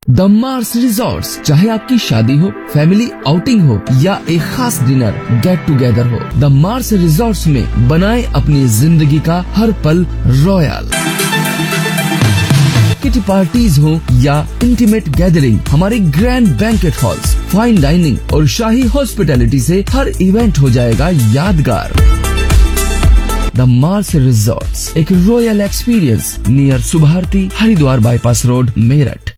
The Mars resorts, चाहे आपकी शादी हो, फैमिली आउटिंग हो या एक खास डिनर गेट टुगेदर हो, द मार्स रिजॉर्ट्स में बनाएं अपनी जिंदगी का हर पल रॉयल। किटी पार्टीज हो या इंटीमेट गैदरिंग, हमारे grand banquet halls, fine dining और शाही हॉस्पिटैलिटी से हर इवेंट हो जाएगा यादगार। द मार्स रिजॉर्ट्स, एक royal experience near Subharti, Haridwar bypass road, Meerut.